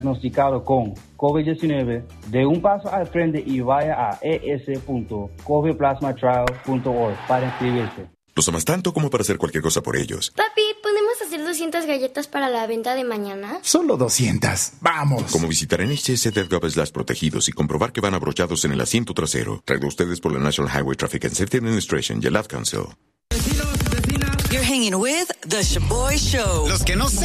diagnosticado con COVID-19, dé un paso al frente y vaya a es.covidplasmatrial.org para inscribirse. Los amas tanto como para hacer cualquier cosa por ellos. Papi, ¿podemos hacer 200 galletas para la venta de mañana? Solo 200. ¡Vamos! Como visitar NHS.gov/protegidos y comprobar que van abrochados en el asiento trasero. Traído a ustedes por la National Highway Traffic and Safety Administration y el Ad Council. You're hanging with The Shaboy Show. Los que no